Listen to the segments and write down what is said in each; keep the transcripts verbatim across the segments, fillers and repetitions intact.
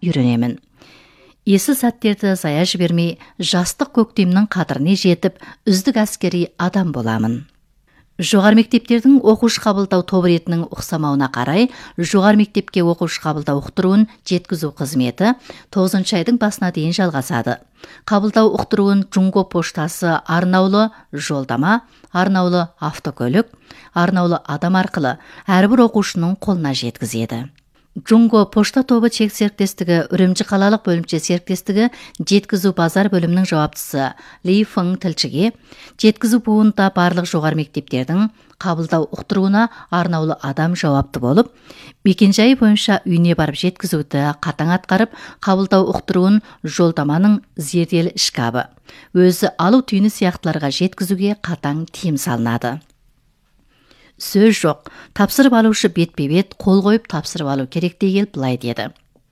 үйренемін. Есі сәттерді зая жібермей, жастық көктемнің қадіріне жетіп, үздік әскери адам боламын. Жоғары мектептердің оқушы қабылдау тобы ретінің ұқсамауына қарай, жоғары мектепке оқушы қабылдау ұқтыруын жеткізу қызметі тоғызыншы айдың басына дейін жалғасады. Қабылдау ұқтыруын Джунго поштасы арнаулы жолдама, арнаулы автокөлік, арнаулы адам арқылы әрбір оқушының қолына жеткізеді. Джунго пошта тобы чек серіктестігі Үрімжі қалалық бөлімше серіктестігі жеткізу базар бөлімінің жауаптысы Ли Фың тілшіге, жеткізу буында барлық жоғары мектептердің қабылдау ұқтыруына арнаулы адам жауапты болып, мекенжайы бойынша үйіне барып жеткізуді қатаң атқарып, қабылдау ұқтыруын жолдаманың зерделі шкабы, өзі алу түйіні сияқтыларға жеткізуге қатаң тиым салынады. Сөз жоқ, тапсырып алушы бетпе-бет қол қойып тапсырып алу керек дей келіп былай деді.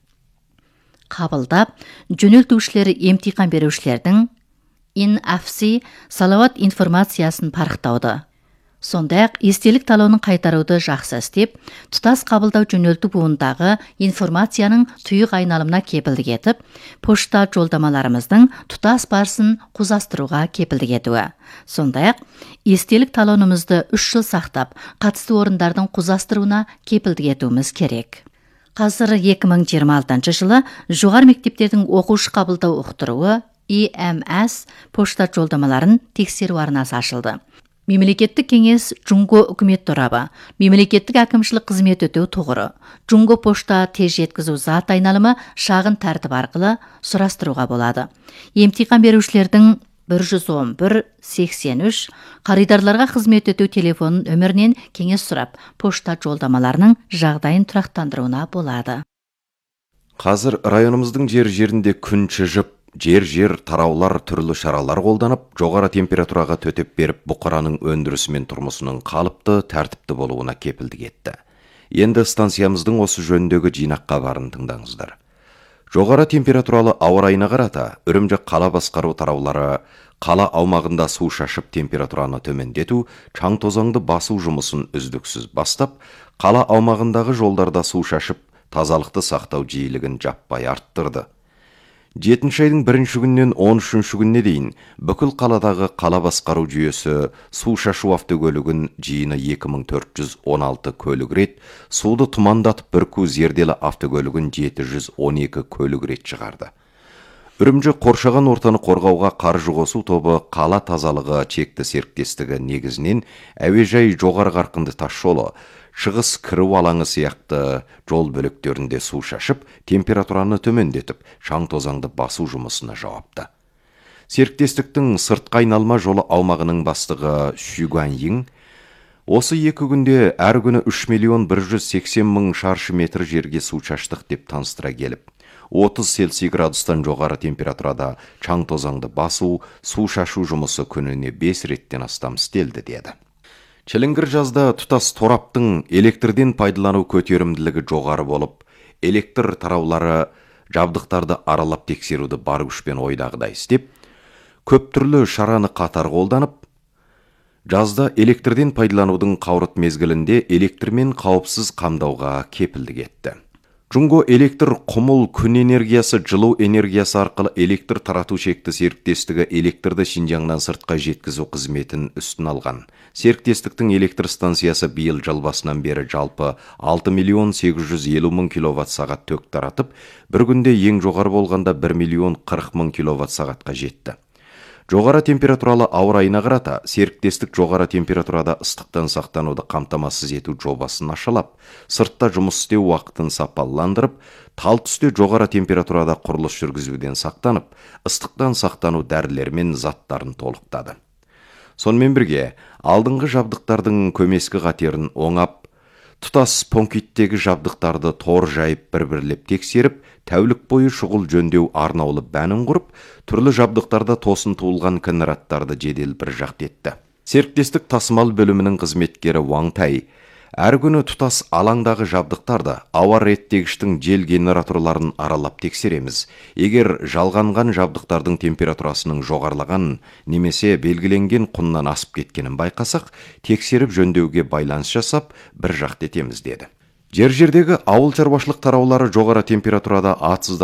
Қабылдап, жөнелтушілері емтихан берушілердің ин-афси салауат информациясын парықтауды. Сондай-ақ естелік талонын қайтаруды жақсы істеп, тұтас қабылдау жөнелту буындағы информацияның тұйық айналымына кепілдік етіп, пошта жолдамаларымыздың тұтас барысын қозастыруға кепілдік етуі. Сондай-ақ естелік талонымызды үш жыл сақтап, қатысты орындардың қозастыруына кепілдік етуіміз керек. Қазір екі мың жиырма алтыншы жылы жоғары мектептердің оқушы қабылдау ұқтыруы и эм эс пошта жолдамаларын тексеру арнасы ашылды. Мемлекеттік кеңес Джунго үкімет торабы, мемлекеттік әкімшілік қызмет өтеу тұғыры, Джунго пошта тез жеткізу зат айналымы шағын тәртіп арқылы сұрастыруға болады. Емтихан берушілердің бір жүз он бір сексен үш қаридарларға қызмет өтеу телефонын өмірінен кеңес сұрап, пошта жолдамаларының жағдайын тұрақтандыруына болады. Қазір районымыздың жер-жерінде күн шыжып, жер-жер тараулар түрлі шаралар қолданып, жоғары температураға төтеп беріп, бұқараның өндірісі мен тұрмысының қалыпты, тәртіпті болуына кепілдік етті. Енді станциямыздың осы жөніндегі жинаққа барын тыңдаңыздар. Жоғары температуралы ауа райына қарата, Үрімжі қала басқару тараулары қала аумағында су шашып температураны төмендету, шаң тозаңды басу жұмысын үздіксіз бастап, қала аумағындағы жолдарда су шашып, тазалықты сақтау жиілігін жаппай арттырды. жетінші айдың бірінші күннен он үшінші күнне дейін бүкіл қаладағы қала басқару жүйесі су шашу автокөлігін жиыны екі мың төрт жүз он алты көлік рет, суды тұмандатып бүрку зерделі автокөлігін жеті жүз он екі көлік рет шығарды. Үрімжі қоршаған ортаны қорғауға қаржы қосу тобы қала тазалығы чекті серіктестігі негізінен әуежай жоғары қарқынды тасжолы, шығыс кіру алаңы сияқты жол бөліктерінде су шашып, температураны төмендетіп, шаң тозаңды басу жұмысына жауапты. Серіктестіктің сыртқы айналма жолы аумағының бастығы Шүгуанйың осы екі күнде әр күні үш миллион бір жүз сексен мың шаршы метр жерге су шаштық деп таныстыра келіп, отыз цельсий градустан жоғары температурада шаң тозаңды басу, су шашу жұмысы күніне бес реттен астам істелді деді. Челенгір жазда тұтас тораптың электрден пайдалану көтерімділігі жоғары болып, электр тараулары жабдықтарды аралап тексеруді бар күшпен ойдағыдай істеп, көп түрлі шараны қатар қолданып, жазда электрден пайдаланудың қауырт мезгілінде электрмен қауіпсіз қамдауға кепілдік етті. Джунго электр құмыл күн энергиясы жылу энергиясы арқылы электр тарату шекті серіктестігі электрді Шинжаңнан сыртқа жеткізу қызметін үстін алған. Серіктестіктің электр станциясы биыл жыл басынан бері жалпы алты миллион сегіз жүз елу мың киловатт сағат ток таратып, бір күнде ең жоғары болғанда бір миллион қырық мың киловатт сағатқа жетті. Жоғары температуралы ауа райына қарата, серіктестік жоғары температурада ыстықтан сақтануды қамтамасыз ету жобасын ашылап, сыртта жұмыс істеу уақытын сапаландырып, тал түсте жоғары температурада құрылыс жүргізуден сақтанып, ыстықтан сақтану дәрілері мен заттарын толықтады. Сонымен бірге, алдыңғы жабдықтардың көмескі қатерін оңап, тұтас понкиттегі жабдықтарды тор жайып бір-бірлеп тексеріп, тәулік бойы шұғыл жөндеу арнаулы бәнін құрып, түрлі жабдықтарда тосын туылған кінараттарды жедел бір жақты етті. Серіктестік тасымал бөлімінің қызметкері Ваң Тай әр күні тұтас алаңдағы жабдықтарды, ауа реттегіштің жел генераторларын аралап тексереміз. Егер жалғанған жабдықтардың температурасының жоғарылаған немесе белгіленген құннан асып кеткенін байқасақ, тексеріп жөндеуге байланыс жасап, бір жақты етеміз деді. Жер-жердегі ауыл шаруашылық тараулары жоғары температурада атсызда